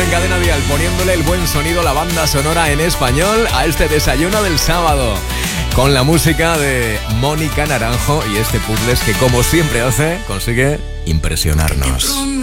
en Cadena Dial poniéndole el buen sonido, la banda sonora en español a este desayuno del sábado. Con la música de Mónica Naranjo y este puzzle que, como siempre hace, consigue impresionarnos.